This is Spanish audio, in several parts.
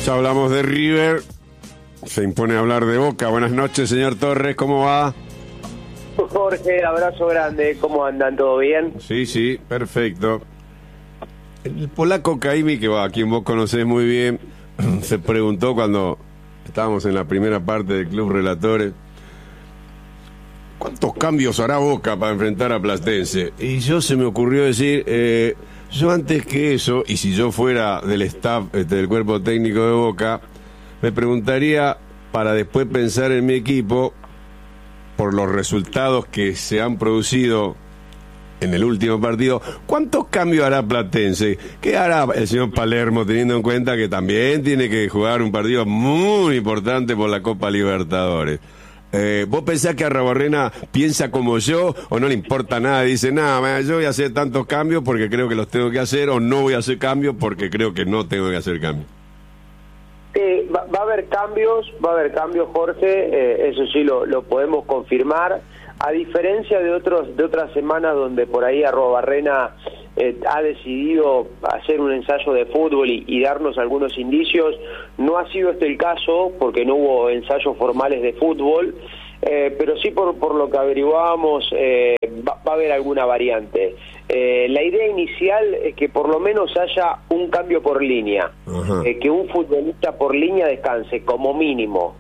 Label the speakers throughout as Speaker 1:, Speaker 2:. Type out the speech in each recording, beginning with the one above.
Speaker 1: Ya hablamos de River, se impone hablar de Boca. Buenas noches, señor Torres, ¿cómo va?
Speaker 2: Jorge, abrazo grande, ¿cómo andan? ¿Todo bien?
Speaker 1: Sí, perfecto. El polaco Caimi, que va, a quien vos conocés muy bien, se preguntó cuando estábamos en la primera parte del Club Relatores, ¿cuántos cambios hará Boca para enfrentar a Platense? Y se me ocurrió decir, yo antes que eso, y si yo fuera del staff, del cuerpo técnico de Boca, me preguntaría, para después pensar en mi equipo, por los resultados que se han producido en el último partido, ¿cuántos cambios hará Platense? ¿Qué hará el señor Palermo, teniendo en cuenta que también tiene que jugar un partido muy importante por la Copa Libertadores? ¿Vos pensás que Arrobarrena piensa como yo o no le importa nada? Dice, nada, yo voy a hacer tantos cambios porque creo que los tengo que hacer, o no voy a hacer cambios porque creo que no tengo que hacer cambios.
Speaker 2: Va a haber cambios, Jorge, eso sí lo podemos confirmar. A diferencia de otras semanas donde por ahí Arrobarrena ha decidido hacer un ensayo de fútbol y darnos algunos indicios, no ha sido este el caso porque no hubo ensayos formales de fútbol, pero sí por lo que averiguábamos va a haber alguna variante. La idea inicial es que por lo menos haya un cambio por línea, que un futbolista por línea descanse como mínimo.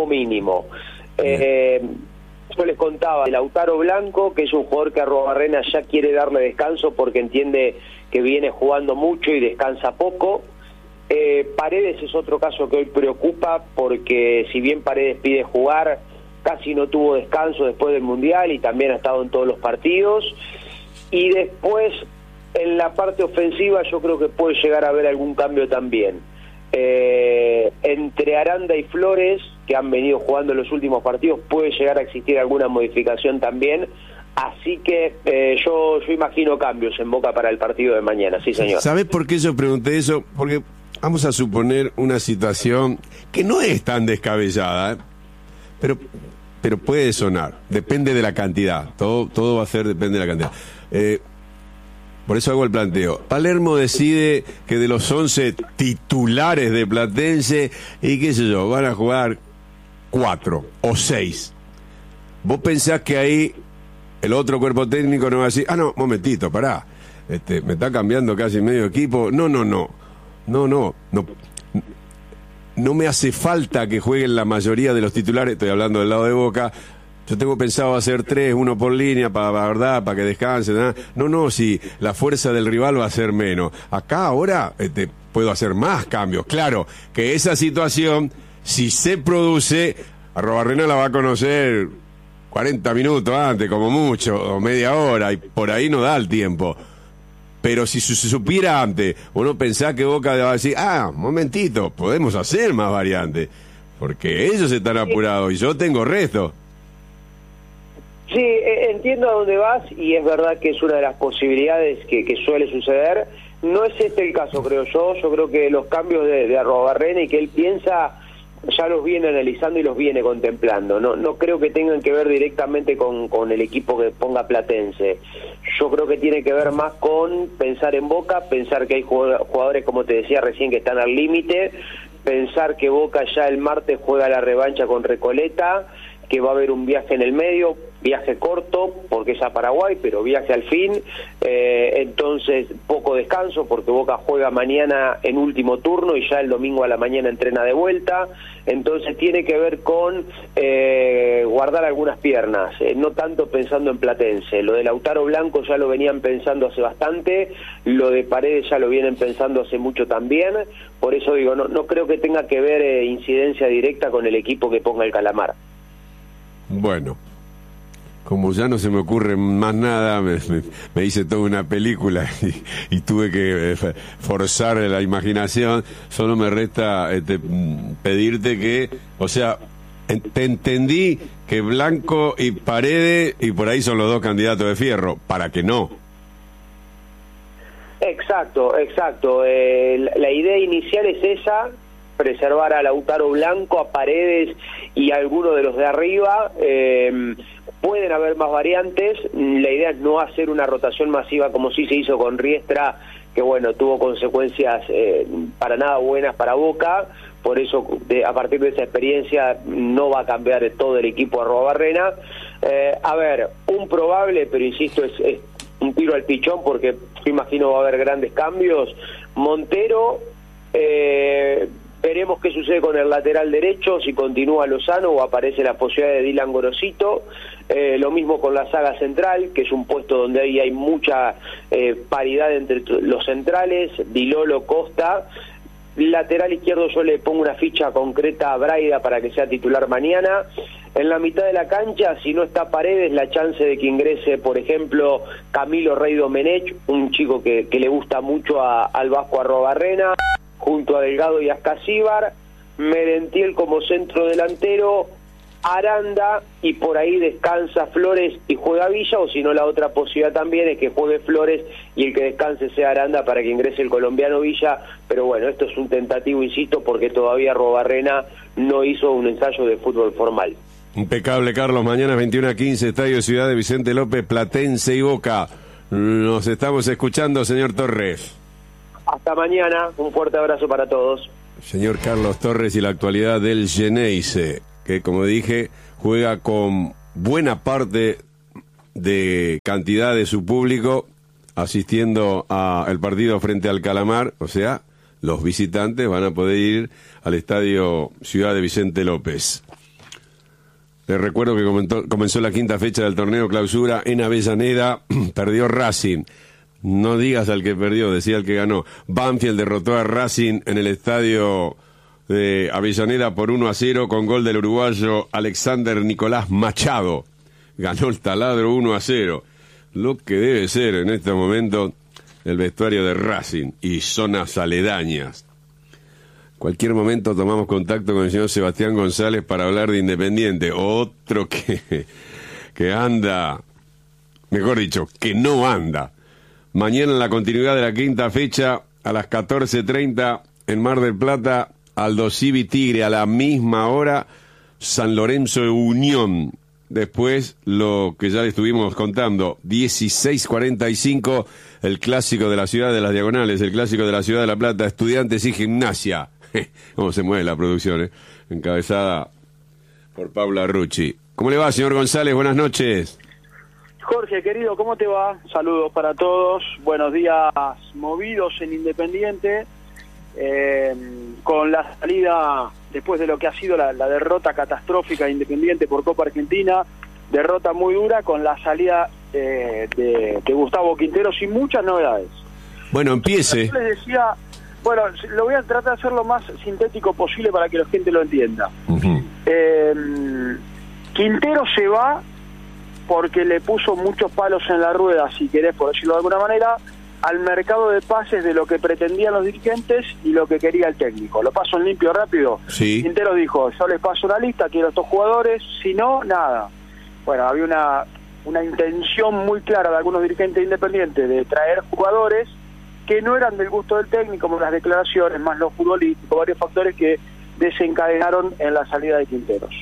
Speaker 2: Yo les contaba de Lautaro Blanco, que es un jugador que Arrobarrena ya quiere darle descanso porque entiende que viene jugando mucho y descansa poco. Paredes es otro caso que hoy preocupa porque si bien Paredes pide jugar, casi no tuvo descanso después del Mundial y también ha estado en todos los partidos. Y después, en la parte ofensiva, yo creo que puede llegar a haber algún cambio también. Entre Aranda y Flores, que han venido jugando en los últimos partidos, puede llegar a existir alguna modificación también. Así que yo imagino cambios en Boca para el partido de mañana, sí señor.
Speaker 1: ¿Sabés por qué yo pregunté eso? Porque vamos a suponer una situación que no es tan descabellada, pero puede sonar, depende de la cantidad, todo va a ser depende de la cantidad. Por eso hago el planteo. Palermo decide que de los 11 titulares de Platense, y qué sé yo, van a jugar 4 o 6. ¿Vos pensás que ahí el otro cuerpo técnico no va a decir, no, momentito, pará, me está cambiando casi medio equipo? No me hace falta que jueguen la mayoría de los titulares, estoy hablando del lado de Boca. Yo tengo pensado hacer 3, uno por línea, para que descansen. No, si la fuerza del rival va a ser menos. Acá ahora puedo hacer más cambios. Claro, que esa situación, si se produce, Arrobarrena la va a conocer 40 minutos antes, como mucho, o media hora, y por ahí no da el tiempo. Pero si se supiera antes, uno pensaba que Boca va a decir, momentito, podemos hacer más variantes, porque ellos están apurados y yo tengo resto.
Speaker 2: Sí, entiendo a dónde vas y es verdad que es una de las posibilidades que suele suceder. No es este el caso, creo yo. Yo creo que los cambios de Arrobarrena y que él piensa ya los viene analizando y los viene contemplando. No creo que tengan que ver directamente con el equipo que ponga Platense. Yo creo que tiene que ver más con pensar en Boca, pensar que hay jugadores, como te decía recién, que están al límite, pensar que Boca ya el martes juega la revancha con Recoleta, que va a haber un viaje en el medio, viaje corto, porque es a Paraguay, pero viaje al fin, entonces poco descanso, porque Boca juega mañana en último turno y ya el domingo a la mañana entrena de vuelta, entonces tiene que ver con guardar algunas piernas, no tanto pensando en Platense. Lo de Lautaro Blanco ya lo venían pensando hace bastante, lo de Paredes ya lo vienen pensando hace mucho también, por eso digo, no creo que tenga que ver incidencia directa con el equipo que ponga el Calamar.
Speaker 1: Bueno, como ya no se me ocurre más nada, me hice toda una película y tuve que forzar la imaginación. Solo me resta pedirte que, o sea, te entendí que Blanco y Paredes, y por ahí son los dos candidatos de fierro, para que no.
Speaker 2: Exacto. La idea inicial es esa, preservar a Lautaro Blanco, a Paredes y a alguno de los de arriba. Pueden haber más variantes. La idea es no hacer una rotación masiva como sí se hizo con Riestra, que bueno, tuvo consecuencias para nada buenas para Boca, por eso a partir de esa experiencia no va a cambiar todo el equipo Arruabarrena. A ver, un probable, pero insisto, es un tiro al pichón porque yo imagino va a haber grandes cambios. Montero, veremos qué sucede con el lateral derecho, si continúa Lozano o aparece la posibilidad de Dylan Gorosito. Lo mismo con la saga central, que es un puesto donde ahí hay mucha paridad entre los centrales, Dilolo, Costa. Lateral izquierdo yo le pongo una ficha concreta a Braida para que sea titular mañana. En la mitad de la cancha, si no está Paredes, la chance de que ingrese, por ejemplo, Camilo Rey Domenech, un chico que le gusta mucho al Vasco Arruabarrena, junto a Delgado y Ascasíbar, Merentiel como centro delantero, Aranda, y por ahí descansa Flores y juega Villa, o si no la otra posibilidad también es que juegue Flores y el que descanse sea Aranda para que ingrese el colombiano Villa. Pero bueno, esto es un tentativo, insisto, porque todavía Arruabarrena no hizo un ensayo de fútbol formal.
Speaker 1: Impecable, Carlos. Mañana 21:15, Estadio Ciudad de Vicente López, Platense y Boca. Nos estamos escuchando, señor Torres.
Speaker 2: Hasta mañana, un fuerte abrazo para todos.
Speaker 1: Señor Carlos Torres, y la actualidad del Geneise, que como dije, juega con buena parte de cantidad de su público asistiendo al partido frente al Calamar, o sea, los visitantes van a poder ir al Estadio Ciudad de Vicente López. Les recuerdo que comenzó la quinta fecha del torneo clausura en Avellaneda, perdió Racing. No digas al que perdió, decía el que ganó. Banfield derrotó a Racing en el estadio de Avellaneda por 1-0 con gol del uruguayo Alexander Nicolás Machado. Ganó el Taladro 1-0. Lo que debe ser en este momento el vestuario de Racing y zonas aledañas. Cualquier momento tomamos contacto con el señor Sebastián González para hablar de Independiente, otro que anda, mejor dicho, que no anda. Mañana en la continuidad de la quinta fecha, a las 14:30, en Mar del Plata, Aldo Civi Tigre, a la misma hora, San Lorenzo Unión. Después, lo que ya le estuvimos contando, 16:45, el clásico de la ciudad de las Diagonales, el clásico de la ciudad de La Plata, Estudiantes y Gimnasia. Cómo se mueve la producción, encabezada por Paula Rucci. ¿Cómo le va, señor González? Buenas noches.
Speaker 3: Jorge, querido, ¿cómo te va? Saludos para todos. Buenos días movidos en Independiente. Con la salida, después de lo que ha sido la derrota catastrófica de Independiente por Copa Argentina, derrota muy dura, con la salida de Gustavo Quintero sin muchas novedades.
Speaker 1: Bueno, empiece.
Speaker 3: Yo les decía, bueno, lo voy a tratar de hacer lo más sintético posible para que la gente lo entienda.
Speaker 1: Uh-huh.
Speaker 3: Quintero se va porque le puso muchos palos en la rueda, si querés, por decirlo de alguna manera, al mercado de pases de lo que pretendían los dirigentes y lo que quería el técnico. Lo paso en limpio rápido.
Speaker 1: Sí.
Speaker 3: Quintero dijo, yo les paso una lista, quiero estos jugadores, si no, nada. Bueno, había una intención muy clara de algunos dirigentes independientes de traer jugadores que no eran del gusto del técnico, como las declaraciones, más los futbolísticos, varios factores que desencadenaron en la salida de Quinteros.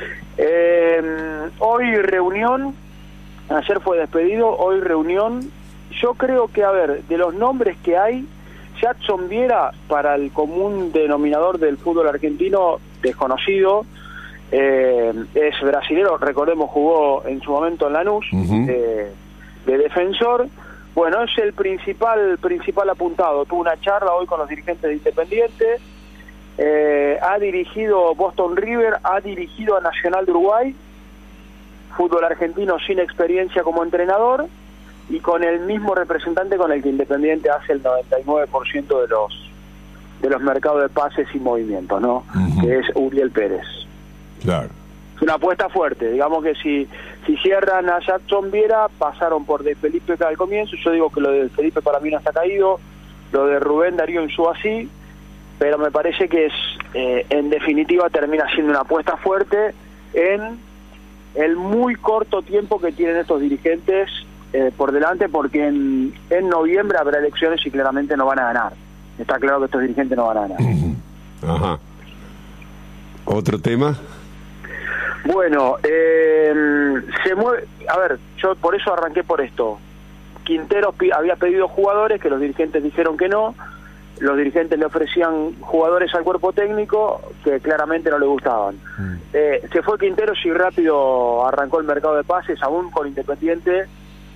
Speaker 3: Hoy reunión, ayer fue despedido, hoy reunión. Yo creo que, a ver, de los nombres que hay, Jackson Viera, para el común denominador del fútbol argentino, desconocido, es brasilero, recordemos, jugó en su momento en Lanús,
Speaker 1: uh-huh,
Speaker 3: de defensor. Bueno, es el principal apuntado. Tuvo una charla hoy con los dirigentes de Independiente, ha dirigido Boston River, ha dirigido a Nacional de Uruguay, fútbol argentino sin experiencia como entrenador, y con el mismo representante con el que Independiente hace el 99% de los mercados de pases y movimientos, ¿no?
Speaker 1: Uh-huh.
Speaker 3: Que es Uriel Pérez.
Speaker 1: Claro.
Speaker 3: Es una apuesta fuerte. Digamos que si cierran a Jackson Viera, pasaron por De Felipe al comienzo. Yo digo que lo de Felipe para mí no está caído, lo de Rubén Darío Insúa sí, pero me parece que en definitiva termina siendo una apuesta fuerte en el muy corto tiempo que tienen estos dirigentes por delante, porque en noviembre habrá elecciones y claramente no van a ganar. Está claro que estos dirigentes no van a ganar.
Speaker 1: Ajá. ¿Otro tema?
Speaker 3: Bueno, se mueve. A ver, yo por eso arranqué por esto. Quintero había pedido jugadores que los dirigentes dijeron que no. los dirigentes le ofrecían jugadores al cuerpo técnico que claramente no le gustaban. Se fue Quinteros y rápido arrancó el mercado de pases, aún con Independiente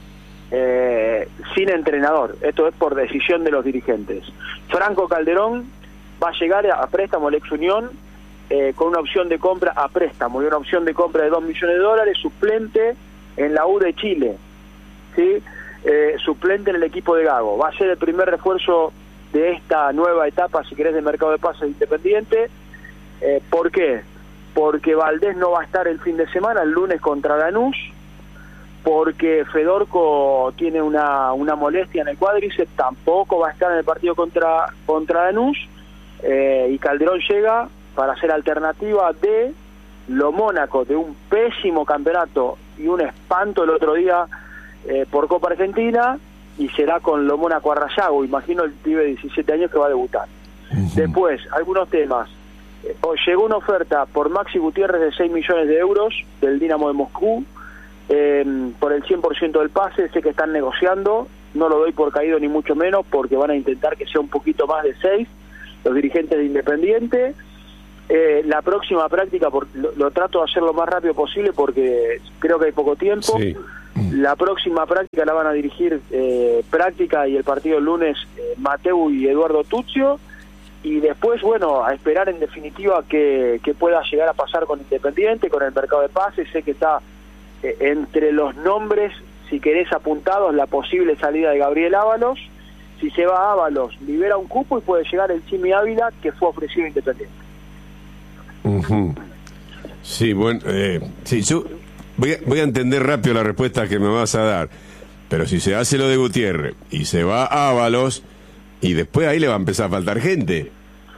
Speaker 3: sin entrenador. Esto es por decisión de los dirigentes. Franco Calderón va a llegar a préstamo al Ex Unión con una opción de compra a préstamo y una opción de compra de $2 millones, suplente en la U de Chile, ¿sí? Suplente en el equipo de Gago. Va a ser el primer refuerzo de esta nueva etapa, si querés, de mercado de pases Independiente. ¿Por qué? Porque Valdés no va a estar el fin de semana, el lunes contra Lanús, porque Fedorco tiene una molestia en el cuádriceps, tampoco va a estar en el partido contra Lanús, y Calderón llega para ser alternativa de lo Mónaco, de un pésimo campeonato y un espanto el otro día por Copa Argentina, y será con lo Mónaco Arrayago, imagino el pibe de 17 años que va a debutar. Después, algunos temas. Llegó una oferta por Maxi Gutiérrez de 6 millones de euros del Dinamo de Moscú, por el 100% del pase. Sé que están negociando, no lo doy por caído ni mucho menos, porque van a intentar que sea un poquito más de 6 los dirigentes de Independiente. La próxima práctica, lo trato de hacer lo más rápido posible porque creo que hay poco tiempo.
Speaker 1: Sí.
Speaker 3: La próxima práctica la van a dirigir práctica y el partido el lunes Mateu y Eduardo Tuzio, y después, bueno, a esperar en definitiva que pueda llegar a pasar con Independiente, con el mercado de pases. Sé que está entre los nombres, si querés, apuntados la posible salida de Gabriel Ábalos. Si se va a Ábalos, libera un cupo y puede llegar el Chimi Ávila, que fue ofrecido a Independiente.
Speaker 1: Sí, bueno, sí, yo voy a entender rápido la respuesta que me vas a dar, pero si se hace lo de Gutiérrez y se va a Ábalos, y después ahí le va a empezar a faltar gente.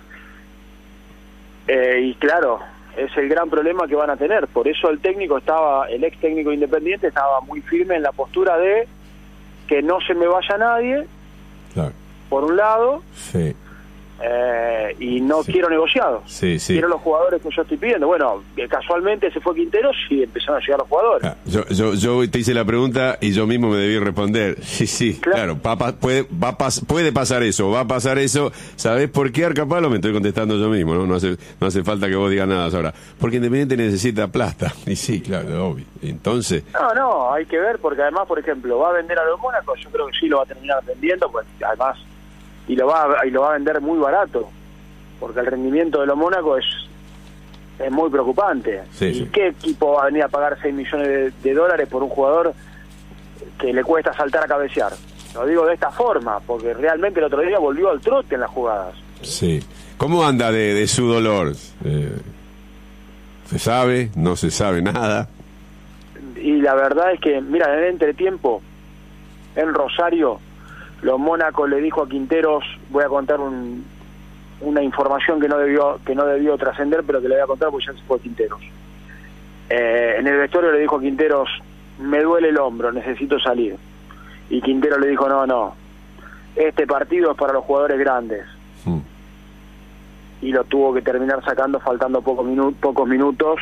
Speaker 3: Y claro, es el gran problema que van a tener. Por eso el ex técnico Independiente estaba muy firme en la postura de que no se me vaya nadie,
Speaker 1: claro,
Speaker 3: por un lado,
Speaker 1: sí,
Speaker 3: y no quiero negociados.
Speaker 1: Sí.
Speaker 3: Quiero los jugadores que yo estoy pidiendo. Bueno, casualmente se fue Quinteros y empezaron a llegar los jugadores.
Speaker 1: Yo te hice la pregunta y yo mismo me debí responder. Sí, claro, puede pasar eso, va a pasar eso. ¿Sabés por qué, Arcapalo? Me estoy contestando yo mismo, ¿no? No hace falta que vos digas nada ahora. Porque Independiente necesita plata. Y sí, claro, obvio. Entonces...
Speaker 3: No, hay que ver, porque además, por ejemplo, va a vender a los Mónaco. Yo creo que sí lo va a terminar vendiendo, pues además... Y lo va a vender muy barato, porque el rendimiento de los Mónaco es muy preocupante. ¿Y qué equipo va a venir a pagar 6 millones de dólares por un jugador que le cuesta saltar a cabecear? Lo digo de esta forma, porque realmente el otro día volvió al trote en las jugadas.
Speaker 1: Sí. ¿Cómo anda de su dolor? ¿Se sabe? ¿No se sabe nada?
Speaker 3: Y la verdad es que, mira, en el entretiempo, en Rosario... Los Mónaco le dijo a Quinteros, voy a contar una información que no debió trascender, pero que le voy a contar porque ya se fue Quinteros. En el vestuario le dijo a Quinteros, me duele el hombro, necesito salir. Y Quinteros le dijo, no, este partido es para los jugadores grandes. Y lo tuvo que terminar sacando faltando pocos minutos.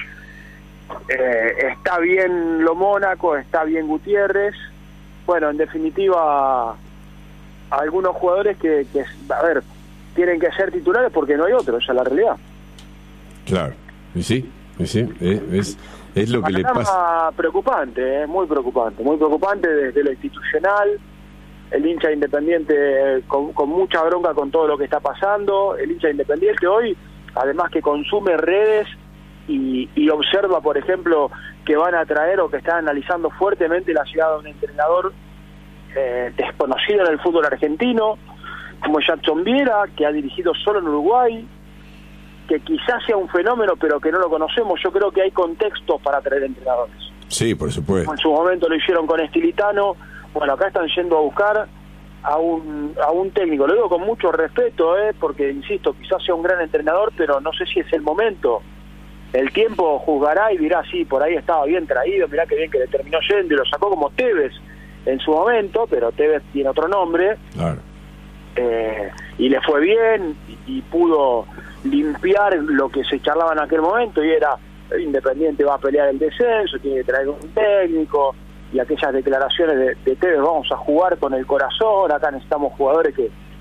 Speaker 3: Está bien lo Mónaco, está bien Gutiérrez. Bueno, en definitiva... algunos jugadores que a ver, tienen que ser titulares porque no hay otro, esa es la realidad.
Speaker 1: Claro, y sí, es lo que le pasa.
Speaker 3: Preocupante, muy preocupante desde lo institucional, el hincha Independiente con mucha bronca con todo lo que está pasando, el hincha Independiente hoy, además que consume redes y observa, por ejemplo, que van a traer o que están analizando fuertemente la llegada de un entrenador desconocido en el fútbol argentino, como Jackson Viera, que ha dirigido solo en Uruguay, que quizás sea un fenómeno, pero que no lo conocemos. Yo creo que hay contextos para traer entrenadores.
Speaker 1: Sí, por supuesto.
Speaker 3: En su momento lo hicieron con Estilitano. Bueno, acá están yendo a buscar a un técnico. Lo digo con mucho respeto, porque, insisto, quizás sea un gran entrenador, pero no sé si es el momento. El tiempo juzgará y dirá, sí, por ahí estaba bien traído, mirá qué bien que le terminó yendo, y lo sacó como Tevez en su momento, pero Tevez tiene otro nombre.
Speaker 1: Claro.
Speaker 3: Y le fue bien y pudo limpiar lo que se charlaba en aquel momento, y era Independiente va a pelear el descenso, tiene que traer un técnico, y aquellas declaraciones de Tevez, vamos a jugar con el corazón, acá necesitamos jugadores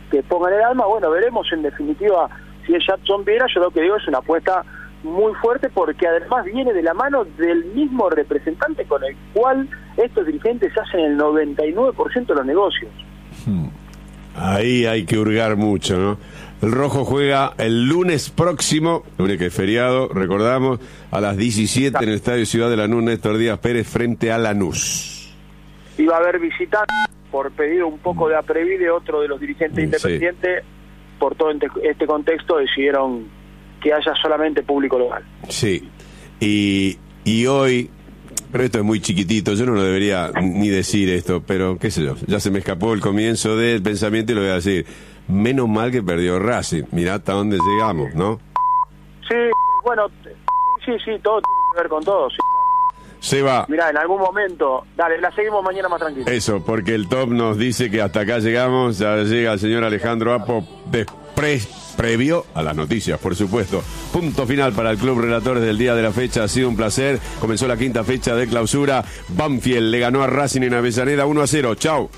Speaker 3: pongan el alma. Bueno, veremos en definitiva si es Jadson Viera. Yo lo que digo es una apuesta muy fuerte, porque además viene de la mano del mismo representante con el cual estos dirigentes hacen el 99% de los negocios.
Speaker 1: Ahí hay que hurgar mucho, ¿no? El Rojo juega el lunes próximo, lunes que es feriado, recordamos, a las 17 en el Estadio Ciudad de Lanús, Néstor Díaz Pérez frente a Lanús.
Speaker 3: Iba a haber visitantes por pedido un poco de Aprevide, otro de los dirigentes independientes, por todo este contexto decidieron que haya solamente público local.
Speaker 1: Sí, y hoy, pero esto es muy chiquitito, yo no lo debería ni decir esto, pero qué sé yo, ya se me escapó el comienzo del pensamiento y lo voy a decir. Menos mal que perdió Racing, mirá hasta dónde llegamos, ¿no?
Speaker 3: Sí, bueno, sí, todo tiene que ver con todo, sí.
Speaker 1: Se va.
Speaker 3: Mirá, en algún momento, dale, la seguimos mañana más tranquila.
Speaker 1: Eso, porque el top nos dice que hasta acá llegamos, ya llega el señor Alejandro Apo previo a las noticias, por supuesto. Punto final para el Club Relatores del día de la fecha. Ha sido un placer. Comenzó la quinta fecha de clausura. Banfield le ganó a Racing en Avellaneda 1-0. Chau.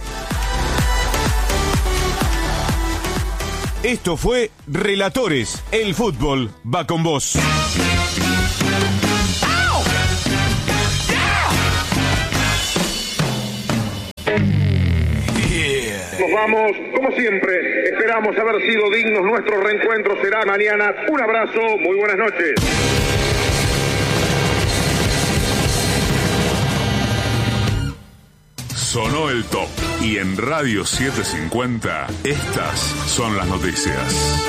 Speaker 4: Esto fue Relatores. El fútbol va con vos.
Speaker 5: Nos vamos, como siempre, esperamos haber sido dignos. Nuestro reencuentro será mañana. Un abrazo, muy buenas noches.
Speaker 6: Sonó el top y en Radio 750 estas son las noticias.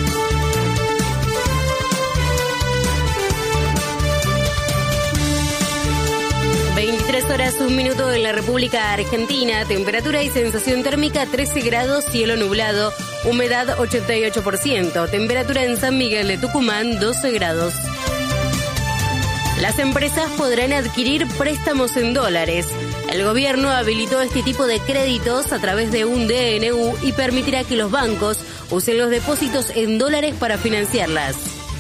Speaker 7: Horas, 1 minuto en la República Argentina, temperatura y sensación térmica 13 grados, cielo nublado, humedad 88%, temperatura en San Miguel de Tucumán 12 grados. Las empresas podrán adquirir préstamos en dólares. El gobierno habilitó este tipo de créditos a través de un DNU y permitirá que los bancos usen los depósitos en dólares para financiarlas.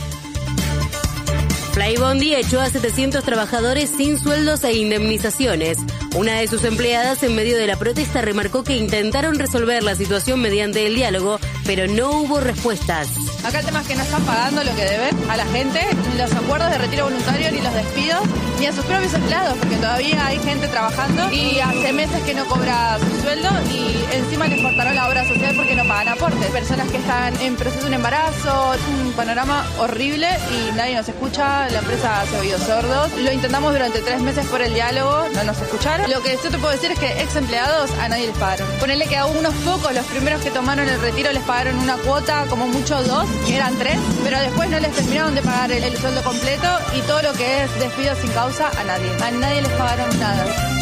Speaker 7: Flybondi echó a 700 trabajadores sin sueldos e indemnizaciones. Una de sus empleadas, en medio de la protesta, remarcó que intentaron resolver la situación mediante el diálogo, pero no hubo respuestas.
Speaker 8: Acá el tema es que no están pagando lo que deben a la gente, ni los acuerdos de retiro voluntario, ni los despidos, ni a sus propios empleados, porque todavía hay gente trabajando y hace meses que no cobra su sueldo y encima les cortaron la obra social porque no pagan aportes. Personas que están en proceso de un embarazo, un panorama horrible y nadie nos escucha, la empresa se oído sordos. Lo intentamos durante 3 meses por el diálogo, no nos escucharon. Lo que yo te puedo decir es que ex empleados a nadie les pagaron. Ponerle que a unos pocos, los primeros que tomaron el retiro, les pagaron una cuota, como mucho 2, y eran 3, pero después no les terminaron de pagar el sueldo completo y todo lo que es despido sin causa a nadie les pagaron nada.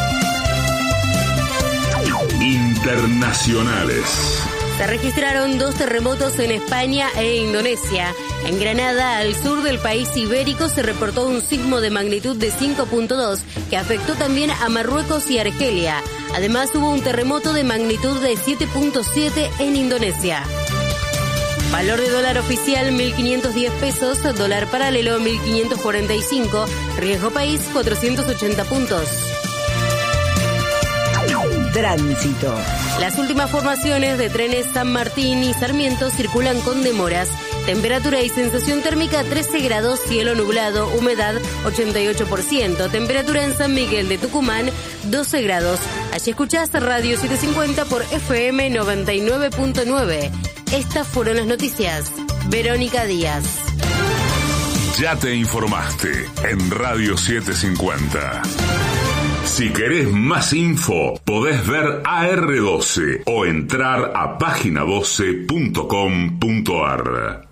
Speaker 6: Internacionales.
Speaker 7: Se registraron 2 terremotos en España e Indonesia. En Granada, al sur del país ibérico, se reportó un sismo de magnitud de 5.2 que afectó también a Marruecos y Argelia. Además, hubo un terremoto de magnitud de 7.7 en Indonesia. Valor de dólar oficial 1.510 pesos, dólar paralelo 1.545, riesgo país 480 puntos.
Speaker 9: Tránsito.
Speaker 7: Las últimas formaciones de trenes San Martín y Sarmiento circulan con demoras. Temperatura y sensación térmica 13 grados, cielo nublado, humedad 88%. Temperatura en San Miguel de Tucumán 12 grados. Allí escuchás Radio 750 por FM 99.9. Estas fueron las noticias. Verónica Díaz.
Speaker 6: Ya te informaste en Radio 750. Si querés más info, podés ver AR12 o entrar a página12.com.ar.